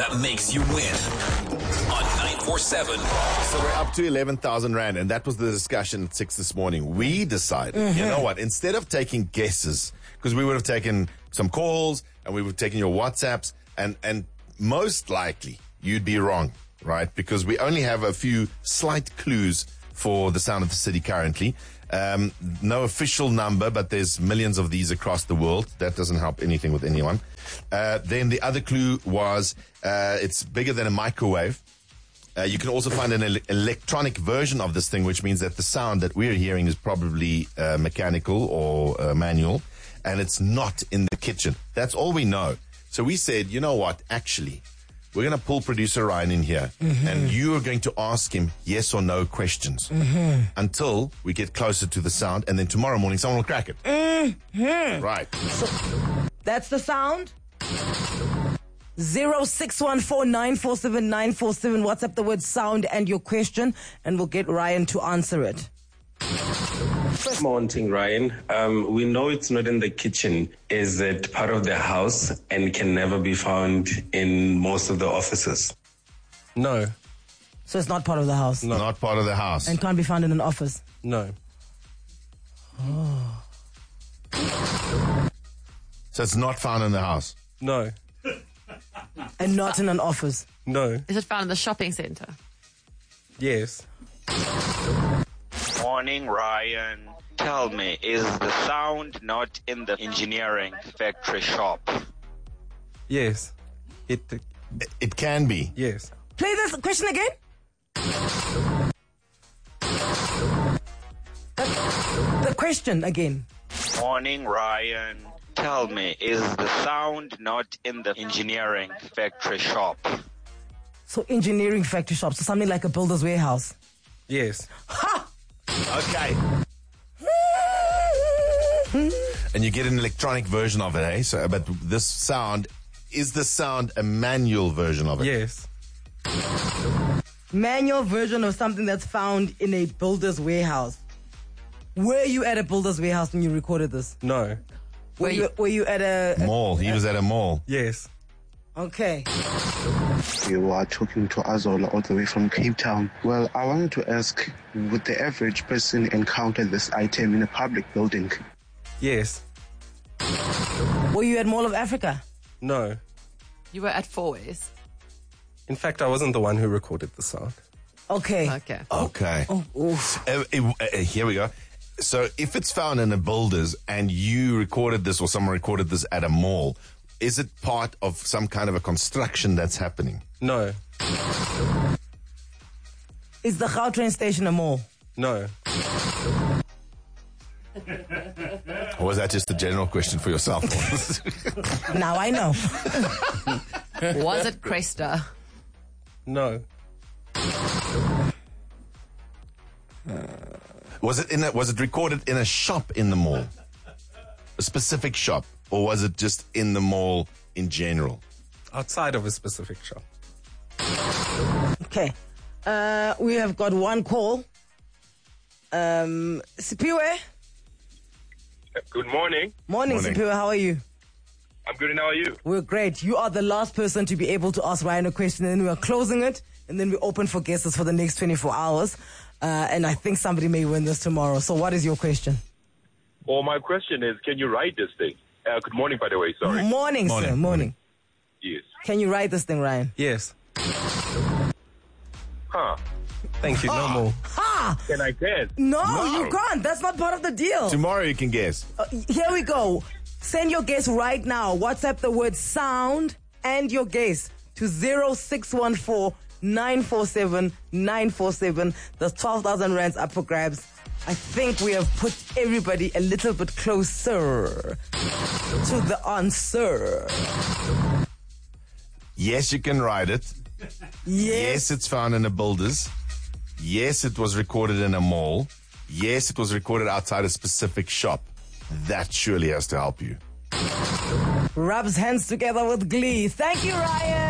that makes you win on 947. So we're up to 11,000 Rand, and that was the discussion at 6 this morning. We decided, you know what, instead of taking guesses, because we would have taken some calls and we would have taken your WhatsApps, and most likely you'd be wrong, right? Because we only have a few slight clues for the sound of the city currently. No official number, but there's millions of these across the world. That doesn't help anything with anyone. Then the other clue was it's bigger than a microwave. You can also find an electronic version of this thing, which means that the sound that we're hearing is probably mechanical or manual, and it's not in the kitchen. That's all we know. So we said, you know what, actually, we're going to pull producer Ryan in here, and you are going to ask him yes or no questions until we get closer to the sound, and then tomorrow morning someone will crack it. Right. So that's the sound? 0614-947-947. WhatsApp the word sound and your question, and we'll get Ryan to answer it. Morning, Ryan. We know it's not in the kitchen. Is it part of the house and can never be found in most of the offices? No. So it's not part of the house? No. Not part of the house. And can't be found in an office? No. Oh. So it's not found in the house? No. And not in an office? No. Is it found in the shopping centre? Yes. Morning, Ryan. Tell me, is the sound not in the engineering factory shop? Yes. It can be. Yes. Play this question again. The question again. Morning, Ryan. Tell me, is the sound not in the engineering factory shop? So engineering factory shop, so something like a builder's warehouse. Yes. Ha! Okay. And you get an electronic version of it, eh? So, but this sound, is the sound a manual version of it? Yes. Manual version of something that's found in a builder's warehouse. Were you at a builder's warehouse when you recorded this? No. Were you at a mall? He was at a mall. Yes. Okay. You are talking to Azola all the way from Cape Town. Well, I wanted to ask, would the average person encounter this item in a public building? Yes. Were you at Mall of Africa? No. You were at Fourways. In fact, I wasn't the one who recorded the sound. Okay. Okay. Oh, here we go. So if it's found in a builder's and you recorded this or someone recorded this at a mall, is it part of some kind of a construction that's happening? No. Is the Gautrain station a mall? No. Or was that just a general question for yourself? Now I know. Was it Cresta? No. Was it recorded in a shop in the mall? A specific shop? Or was it just in the mall in general? Outside of a specific shop. Okay. We have got one call. Sipiwe? Good morning. Morning, Sipiwe. How are you? I'm good, and how are you? We're great. You are the last person to be able to ask Ryan a question, and then we are closing it, and then we open for guesses for the next 24 hours. And I think somebody may win this tomorrow. So what is your question? Well, my question is, can you write this thing? Good morning, by the way, sorry. Morning, sir. Morning. Yes. Can you write this thing, Ryan? Yes. Huh. Thank you, no more. Ha! Can I guess? No, you can't. That's not part of the deal. Tomorrow you can guess. Here we go. Send your guess right now. WhatsApp the word sound and your guess to 0614-947-947. There's 12,000 rands up for grabs. I think we have put everybody a little bit closer to the answer. Yes, you can write it. Yes, it's found in a builder's. Yes, it was recorded in a mall. Yes, it was recorded outside a specific shop. That surely has to help you. Rubs hands together with glee. Thank you, Ryan.